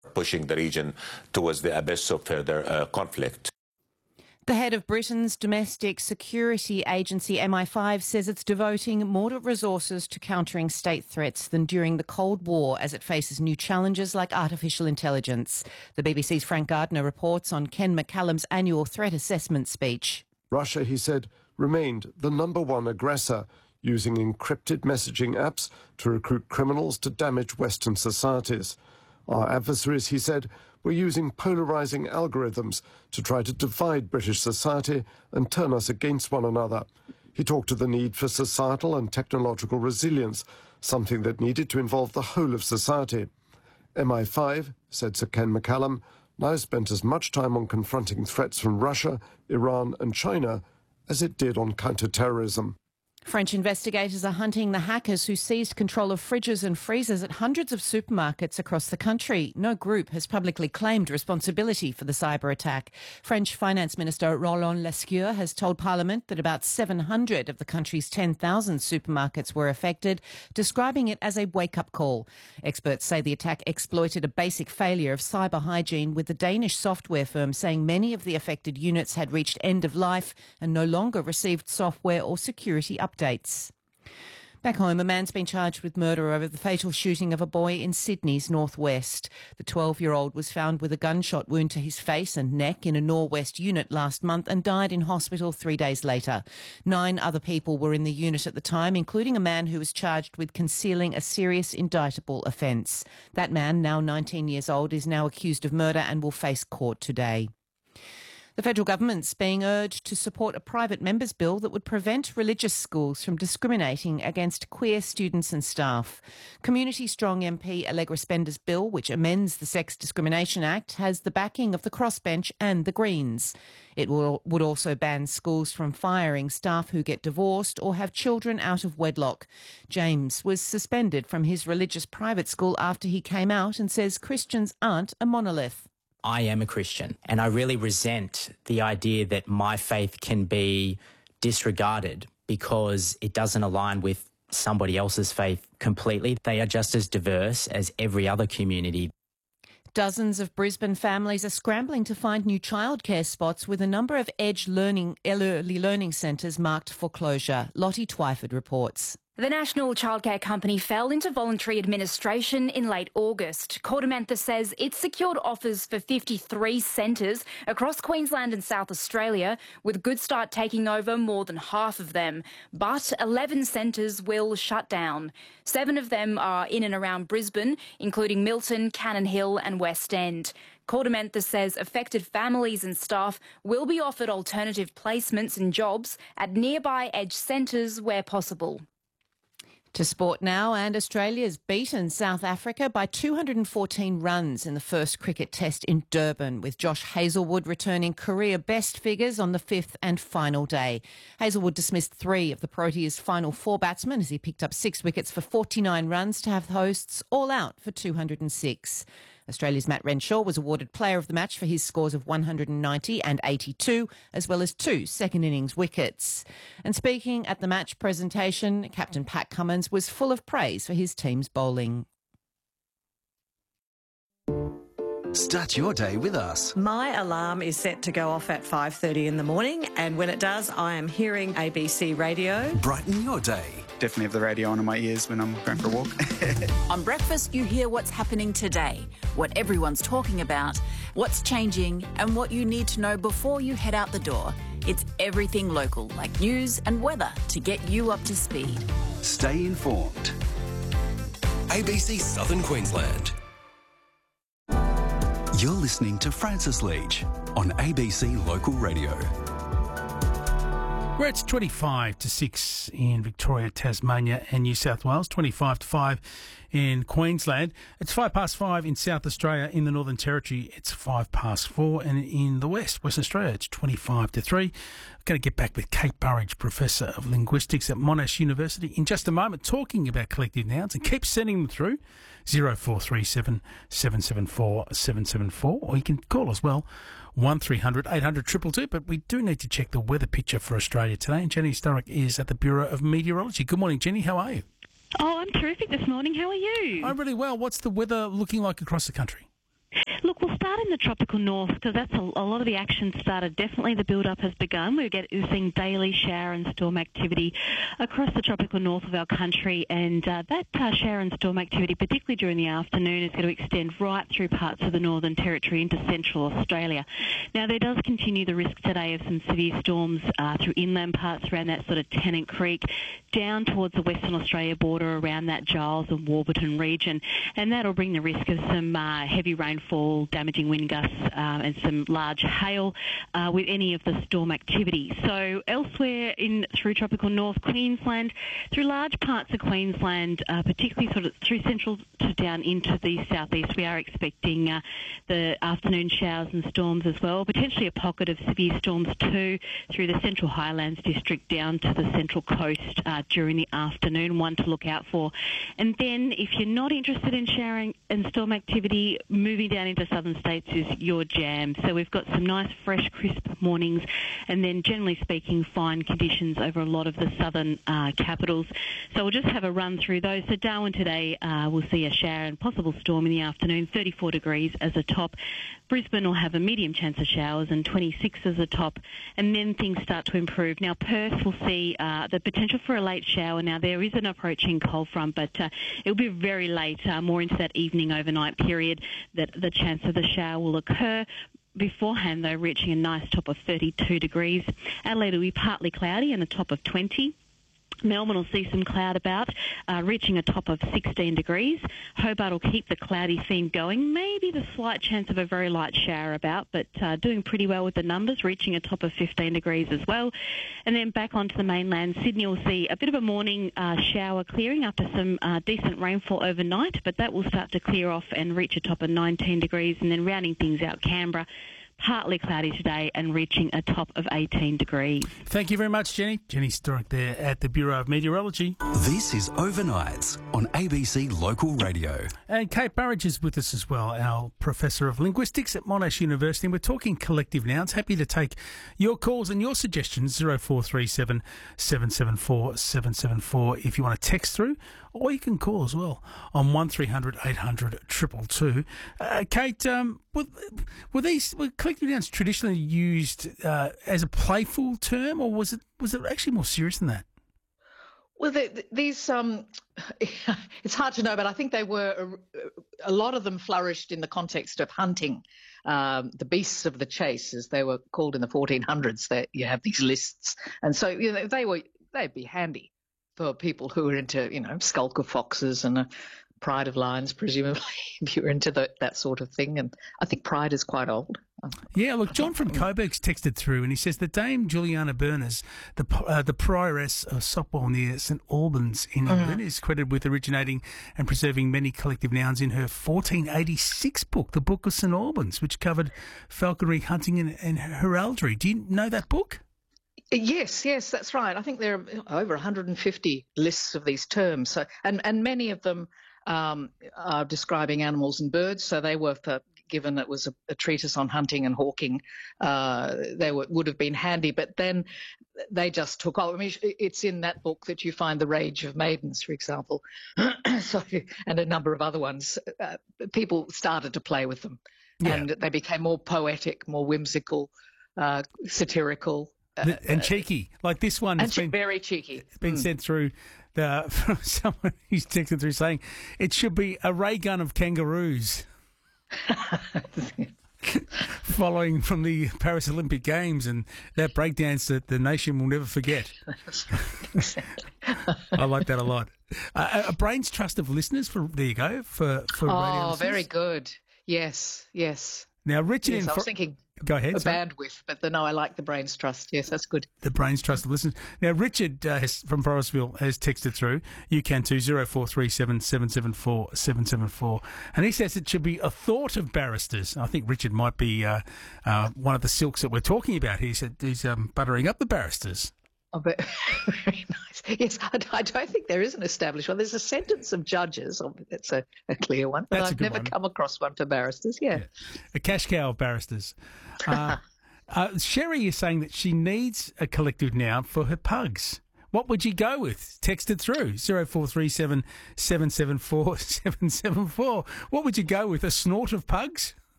pushing the region towards the abyss of further conflict. The head of Britain's domestic security agency MI5 says it's devoting more resources to countering state threats than during the Cold War as it faces new challenges like artificial intelligence. The BBC's Frank Gardner reports on Ken McCallum's annual threat assessment speech. Russia, he said, remained the #1 aggressor, using encrypted messaging apps to recruit criminals to damage Western societies. Our adversaries, he said, were using polarising algorithms to try to divide British society and turn us against one another. He talked of the need for societal and technological resilience, something that needed to involve the whole of society. MI5, said Sir Ken McCallum, now spent as much time on confronting threats from Russia, Iran and China as it did on counter-terrorism. French investigators are hunting the hackers who seized control of fridges and freezers at hundreds of supermarkets across the country. No group has publicly claimed responsibility for the cyber attack. French Finance Minister Roland Lescure has told Parliament that about 700 of the country's 10,000 supermarkets were affected, describing it as a wake-up call. Experts say the attack exploited a basic failure of cyber hygiene, with the Danish software firm saying many of the affected units had reached end of life and no longer received software or security updates. Back home, a man's been charged with murder over the fatal shooting of a boy in Sydney's northwest. The 12-year-old was found with a gunshot wound to his face and neck in a Norwest unit last month and died in hospital 3 days later. 9 other people were in the unit at the time, including a man who was charged with concealing a serious indictable offence. That man, now 19 years old, is now accused of murder and will face court today. The federal government's being urged to support a private member's bill that would prevent religious schools from discriminating against queer students and staff. Community Strong MP Allegra Spender's bill, which amends the Sex Discrimination Act, has the backing of the Crossbench and the Greens. It would also ban schools from firing staff who get divorced or have children out of wedlock. James was suspended from his religious private school after he came out and says Christians aren't a monolith. I am a Christian, and I really resent the idea that my faith can be disregarded because it doesn't align with somebody else's faith completely. They are just as diverse as every other community. Dozens of Brisbane families are scrambling to find new childcare spots, with a number of early learning centres marked for closure. Lottie Twyford reports. The National Childcare Company fell into voluntary administration in late August. Cordamantha says it's secured offers for 53 centres across Queensland and South Australia, with Good Start taking over more than half of them. But 11 centres will shut down. 7 of them are in and around Brisbane, including Milton, Cannon Hill and West End. Cordamantha says affected families and staff will be offered alternative placements and jobs at nearby Edge centres where possible. To sport now, and Australia's beaten South Africa by 214 runs in the first cricket test in Durban, with Josh Hazlewood returning career best figures on the 5th and final day. Hazlewood dismissed 3 of the Proteas' final 4 batsmen as he picked up 6 wickets for 49 runs to have the hosts all out for 206. Australia's Matt Renshaw was awarded Player of the Match for his scores of 190 and 82, as well as 2 second innings wickets. And speaking at the match presentation, Captain Pat Cummins was full of praise for his team's bowling. Start your day with us. My alarm is set to go off at 5:30 in the morning, and when it does, I am hearing ABC radio. Brighten your day. Definitely have the radio on in my ears when I'm going for a walk. On breakfast, you hear what's happening today, what everyone's talking about, what's changing, and what you need to know before you head out the door. It's everything local, like news and weather, to get you up to speed. Stay informed. ABC Southern Queensland. You're listening to Francis Leach on ABC Local Radio. Where it's 25 to 6 in Victoria, Tasmania and New South Wales, 25 to 5 in Queensland. It's 5:05 in South Australia. In the Northern Territory, it's 4:05, and in the Western Australia, it's 25 to 3. I'm going to get back with Kate Burridge, Professor of Linguistics at Monash University, in just a moment, talking about collective nouns, and keep sending them through 0437 774 774, or you can call as well 1300 800 222. But we do need to check the weather picture for Australia today, and Jenny Sturrock is at the Bureau of Meteorology. Good morning, Jenny. How are you? Oh, I'm terrific this morning. How are you? I'm really well. What's the weather looking like across the country? Look, we'll start in the tropical north because that's a lot of the action started. Definitely the build-up has begun. We're seeing daily shower and storm activity across the tropical north of our country, and that shower and storm activity, particularly during the afternoon, is going to extend right through parts of the Northern Territory into central Australia. Now, there does continue the risk today of some severe storms through inland parts around that sort of Tennant Creek, down towards the Western Australia border around that Giles and Warburton region, and that'll bring the risk of some heavy rainfall, damaging wind gusts and some large hail with any of the storm activity. So elsewhere through tropical North Queensland, through large parts of Queensland, particularly sort of through central to down into the southeast, we are expecting the afternoon showers and storms as well, potentially a pocket of severe storms too through the Central Highlands district down to the Central Coast during the afternoon, one to look out for. And then if you're not interested in showering and storm activity, moving down into southern states is your jam. So we've got some nice, fresh, crisp mornings, and then generally speaking, fine conditions over a lot of the southern capitals. So we'll just have a run through those. So Darwin today will see a shower and possible storm in the afternoon, 34 degrees as a top. Brisbane will have a medium chance of showers and 26 as a top, and then things start to improve. Now Perth will see the potential for a late shower. Now there is an approaching cold front, but it'll be very late, more into that evening overnight period that the chance of the shower will occur. Beforehand, though, reaching a nice top of 32 degrees. Adelaide will be partly cloudy and a top of 20. Melbourne will see some cloud about, reaching a top of 16 degrees. Hobart will keep the cloudy theme going, maybe the slight chance of a very light shower about, but doing pretty well with the numbers, reaching a top of 15 degrees as well. And then back onto the mainland, Sydney will see a bit of a morning shower clearing after some decent rainfall overnight, but that will start to clear off and reach a top of 19 degrees. And then rounding things out, Canberra, partly cloudy today and reaching a top of 18 degrees. Thank you very much, Jenny. Jenny Sturrock there at the Bureau of Meteorology. This is Overnights on ABC Local Radio. And Kate Burridge is with us as well, our Professor of Linguistics at Monash University. And we're talking collective nouns. Happy to take your calls and your suggestions, 0437 774 774 if you want to text through, or you can call as well on 1300 800 222. Kate, were collective nouns traditionally used as a playful term, or was it actually more serious than that? Well, these it's hard to know, but I think they were a lot of them flourished in the context of hunting. The beasts of the chase, as they were called in the 1400s. That you have these lists, and so they'd be handy for people who are into skulk of foxes and a pride of lions, presumably, if you're into that sort of thing. And I think pride is quite old. Yeah, look, John from Coburg's texted through and he says that Dame Juliana Berners, the prioress of Sopwell near St Albans in England, is credited with originating and preserving many collective nouns in her 1486 book, the Book of St Albans, which covered falconry, hunting and heraldry. Do you know that book? Yes, that's right. I think there are over 150 lists of these terms. So, and many of them are describing animals and birds. So they were, given it was a treatise on hunting and hawking, they would have been handy. But then they just took off. I mean, it's in that book that you find the Rage of Maidens, for example, and a number of other ones. People started to play with them, and they became more poetic, more whimsical, satirical. And cheeky, like this one. Very cheeky. It's been sent through from someone who's texted through saying it should be a ray gun of kangaroos. Following from the Paris Olympic Games and that breakdance that the nation will never forget. I like that a lot. A brain's trust of listeners there you go for radio listeners. Very good. Yes. Now, Richard, I was thinking. Go ahead. Bandwidth, but no, I like the brain's trust. Yes, that's good. The brain's trust of listeners. Now, Richard from Forestville has texted through. You can too, 0437 774 774. And he says it should be a thought of barristers. I think Richard might be one of the silks that we're talking about. He said he's buttering up the barristers. Oh, but very nice. Yes, I don't think there is an established one. There's a sentence of judges. That's a clear one. But I've never come across one for barristers. Yeah. A cash cow of barristers. Sherry is saying that she needs a collective noun for her pugs. What would you go with? Text it through, 0437 774 774. What would you go with? A snort of pugs?